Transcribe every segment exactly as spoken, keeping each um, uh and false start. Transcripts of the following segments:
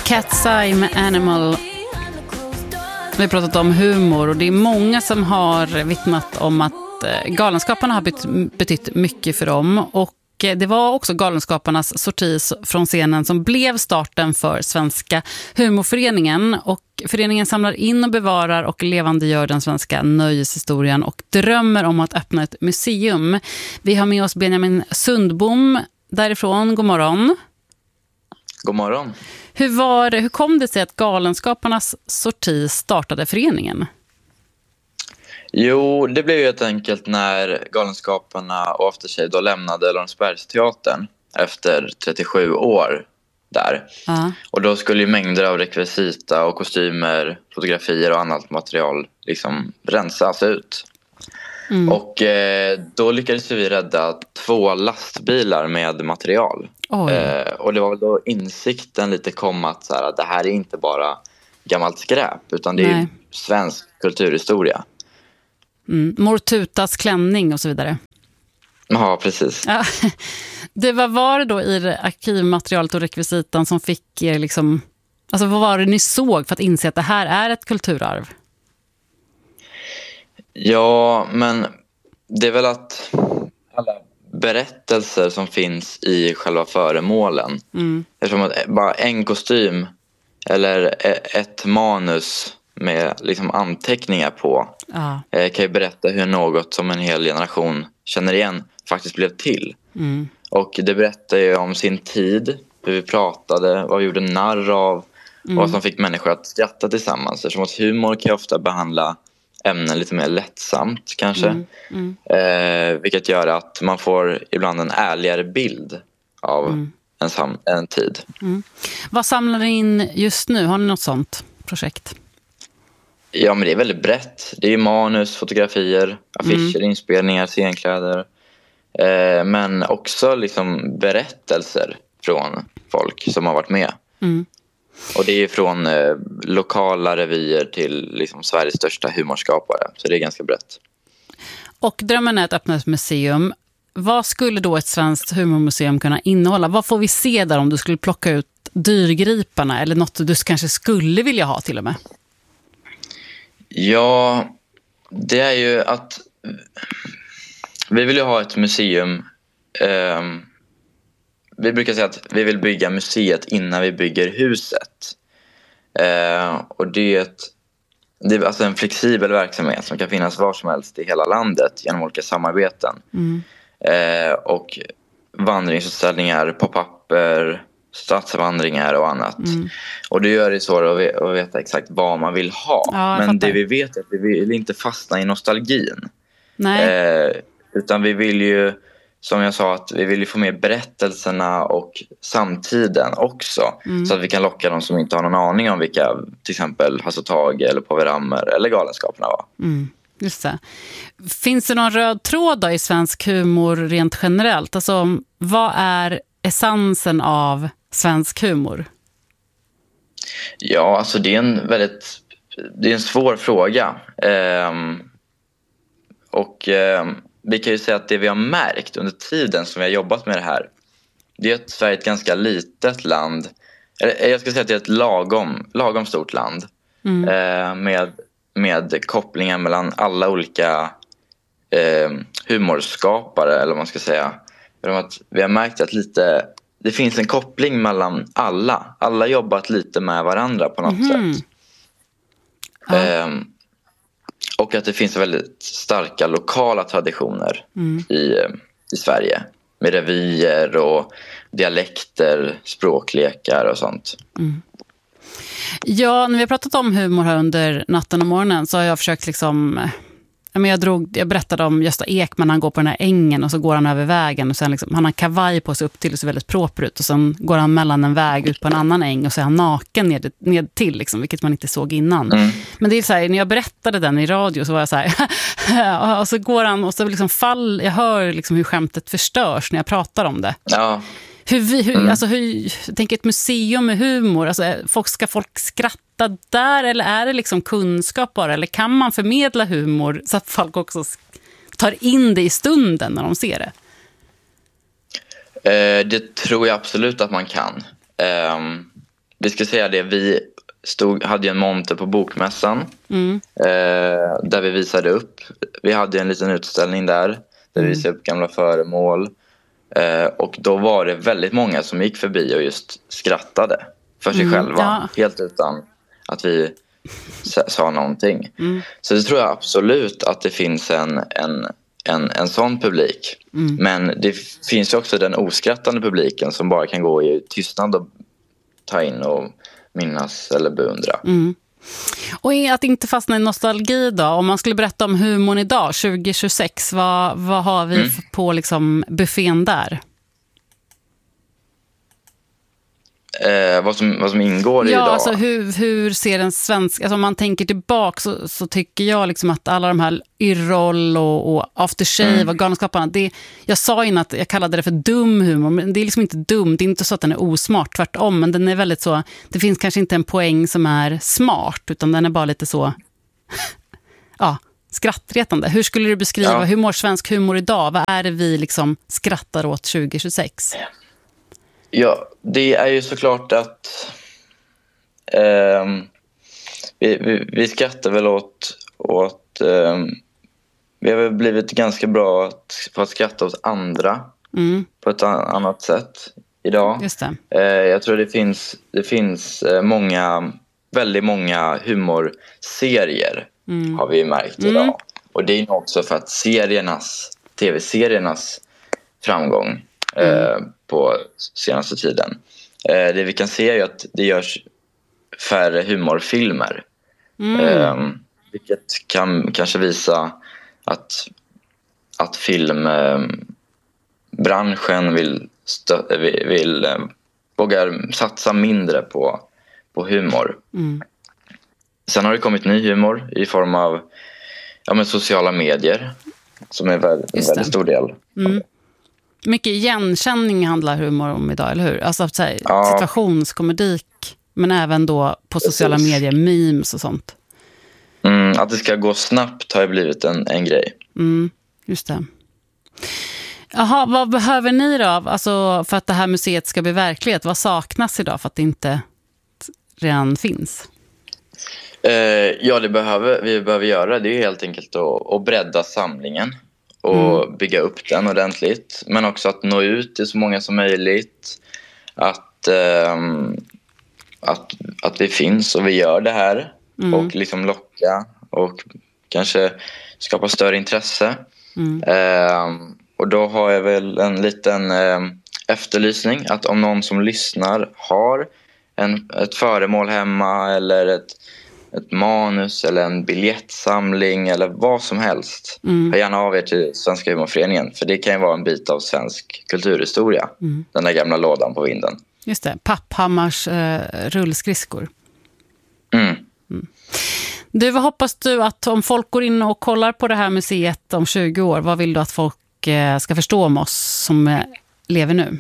Cat's Eye med Animal. Vi har pratat om humor och det är många som har vittnat om att Galenskaparna har betytt mycket för dem. Och det var också Galenskaparnas sorti från scenen som blev starten för Svenska humorföreningen. Och föreningen samlar in och bevarar och levandegör den svenska nöjeshistorien och drömmer om att öppna ett museum. Vi har med oss Benjamin Sundbom därifrån. God morgon. God morgon. Hur, var, hur kom det sig att Galenskaparnas sorti startade föreningen? Jo, det blev ju helt enkelt när Galenskaparna och Aftershave då lämnade Lorensbergsteatern efter trettiosju år där. Uh-huh. Och då skulle ju mängder av rekvisita och kostymer, fotografier och annat material liksom rensas ut. Mm. Och eh, då lyckades vi rädda två lastbilar med material. Eh, och det var då insikten lite kom att så här, det här är inte bara gammalt skräp utan det är ju svensk kulturhistoria. Mm. Mor Tutas klänning och så vidare. Ja, precis. Ja. Det, vad var det då i det arkivmaterialet och rekvisitan som fick er liksom... Alltså vad var det ni såg för att inse att det här är ett kulturarv? Ja, men det är väl att alla berättelser som finns i själva föremålen. Mm. Eftersom att bara en kostym eller ett manus med liksom anteckningar på ah. kan ju berätta hur något som en hel generation känner igen faktiskt blev till. Mm. Och det berättar ju om sin tid, hur vi pratade, vad vi gjorde narr av mm. och vad som fick människor att skratta tillsammans. Eftersom att humor kan ofta behandla ämnen lite mer lättsamt kanske. Mm. Mm. Eh, vilket gör att man får ibland en ärligare bild av mm. en, sam- en tid. Mm. Vad samlar ni in just nu? Har ni något sånt projekt? Ja, men det är väldigt brett. Det är manus, fotografier, affischer, mm. inspelningar, scenkläder. Eh, men också liksom berättelser från folk som har varit med. Mm. Och det är från eh, lokala revyer till liksom Sveriges största humorskapare. Så det är ganska brett. Och drömmen är att öppna ett museum. Vad skulle då ett svenskt humormuseum kunna innehålla? Vad får vi se där om du skulle plocka ut dyrgriparna? Eller något du kanske skulle vilja ha till och med? Ja, det är ju att vi vill ju ha ett museum. Eh, vi brukar säga att vi vill bygga museet innan vi bygger huset. Eh, och det är, ett, det är alltså en flexibel verksamhet som kan finnas var som helst i hela landet genom olika samarbeten. Mm. Eh, och vandringsutställningar, pop-upper, stadsvandringar och annat. Mm. Och det gör det svårt att veta exakt vad man vill ha. Ja, men det vi vet är att vi vill inte fastna i nostalgin. Nej. Eh, utan vi vill ju, som jag sa, att vi vill ju få med berättelserna och samtiden också. Mm. Så att vi kan locka de som inte har någon aning om vilka till exempel Hasse Tage eller Povel Ramel eller Galenskaparna var. Mm. Just det. Finns det någon röd tråd då i svensk humor rent generellt? Alltså, vad är essensen av svensk humor? Ja, alltså det är en väldigt det är en svår fråga. Ehm, och ehm, vi kan ju säga att det vi har märkt under tiden som vi har jobbat med det här, det är att Sverige är ett ganska litet land. Eller, jag ska säga att det är ett lagom, lagom stort land. Mm. Eh, med, med kopplingar mellan alla olika eh, humorskapare, eller vad man ska säga. Att vi har märkt att lite, det finns en koppling mellan alla. Alla jobbat lite med varandra på något mm. sätt. Ja. Ehm, och att det finns väldigt starka lokala traditioner mm. i, i Sverige. Med revyer och dialekter, språklekar och sånt. Mm. Ja, när vi har pratat om humor här under natten och morgonen så har jag försökt liksom... Jag, drog, jag berättade om Gösta Ekman, han går på den här ängen och så går han över vägen och sen liksom, han har kavaj på sig upp till och så väldigt proper ut och sen går han mellan en väg ut på en annan äng och så är han naken ned, ned till liksom, vilket man inte såg innan. Mm. Men det är så här, när jag berättade den i radio så var jag så här och så går han och så liksom fall, jag hör liksom hur skämtet förstörs när jag pratar om det. Ja. Hur, hur, mm. alltså hur, jag tänker ett museum med humor, alltså, folk, ska folk skratta där eller är det liksom kunskap bara, eller kan man förmedla humor så att folk också tar in det i stunden när de ser det? Eh, det tror jag absolut att man kan. Eh, vi ska säga det, vi stod, hade ju en monter på Bokmässan Mm. eh, där vi visade upp. Vi hade en liten utställning där där Mm. vi visade upp gamla föremål. Eh, och då var det väldigt många som gick förbi och just skrattade för sig Mm, själva. ja. Helt utan att vi sa, sa någonting. Mm. Så det tror jag absolut att det finns en, en, en, en sån publik. Mm. Men det finns ju också den oskrattande publiken som bara kan gå i tystnad och ta in och minnas eller beundra. Mm. Och att inte fastna i nostalgi då, om man skulle berätta om humorn idag, tjugo tjugosex, vad, vad har vi Mm. på liksom buffén där? Eh, vad, som, vad som ingår Ja, idag. alltså hur, hur ser en svensk... Alltså om man tänker tillbaka så, så tycker jag liksom att alla de här Yrrol och, och Aftershave Mm. och Galenskaparna, det, jag sa innan att jag kallade det för dum humor, men det är liksom inte dum, det är inte så att den är osmart, tvärtom, men den är väldigt så, det finns kanske inte en poäng som är smart, utan den är bara lite så ja, skrattretande. Hur skulle du beskriva, Ja. hur mår svensk humor idag? Vad är det vi liksom skrattar åt tjugo tjugosex? Ja, det är ju såklart att ehm, vi, vi, vi skrattar väl åt, åt ehm, vi har väl blivit ganska bra att, på att skratta åt andra Mm, på ett an- annat sätt idag. just det. Eh, jag tror det finns, det finns eh, många, väldigt många humorserier Mm. har vi ju märkt Mm. idag. Och det är nog också för att seriernas, tv-seriernas framgång eh, på senaste tiden. Eh, det vi kan se är ju att det görs färre humorfilmer. Mm. Eh, vilket kan kanske visa att, att filmbranschen vill, stö- vill, vill eh, vågar satsa mindre på, på humor. Mm. Sen har det kommit ny humor i form av ja, men sociala medier som är en väldigt, en Just det. väldigt stor del. Mm. Mycket igenkänning handlar humor om idag, eller hur? Alltså så här, Ja. situationskomik, men även då på sociala Precis. medier, memes och sånt. Mm, att det ska gå snabbt har ju blivit en, en grej. Mm, just det. Jaha, vad behöver ni då? Alltså för att det här museet ska bli verklighet, vad saknas idag för att det inte redan finns? Eh, ja, det behöver, vi behöver göra det är helt enkelt att, att bredda samlingen och Mm. bygga upp den ordentligt. Men också att nå ut till så många som möjligt. Att, ehm, att, att vi finns och vi gör det här. Mm. Och liksom locka och kanske skapa större intresse. Mm. Ehm, och då har jag väl en liten ehm, efterlysning. Att om någon som lyssnar har en, ett föremål hemma eller ett, ett manus eller en biljettsamling eller vad som helst. Mm. Hör gärna av er till Svenska humorföreningen. För det kan ju vara en bit av svensk kulturhistoria. Mm. Den där gamla lådan på vinden. Just det, Papphammars eh, rullskridskor. Mm. Du, vad hoppas du att om folk går in och kollar på det här museet om tjugo år, vad vill du att folk eh, ska förstå om oss som eh, lever nu?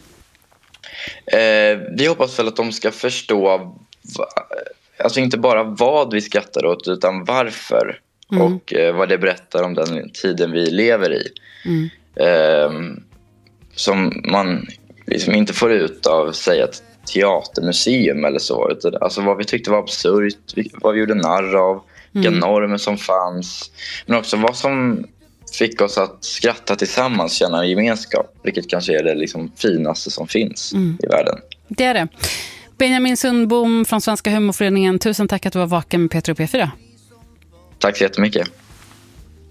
Eh, vi hoppas väl att de ska förstå va, alltså inte bara vad vi skrattar åt utan varför Mm. och eh, vad det berättar om den tiden vi lever i. Mm. Eh, som man liksom inte får ut av säga ett teatermuseum eller så. Utan, alltså vad vi tyckte var absurt, vad vi gjorde narr av, vilka Mm. normer som fanns. Men också vad som fick oss att skratta tillsammans, känna en gemenskap. Vilket kanske är det liksom finaste som finns Mm. i världen. Det är det. Benjamin Sundbom från Svenska humorföreningen, tusen tack att du var vaken med Peter och P fyra. Tack så jättemycket.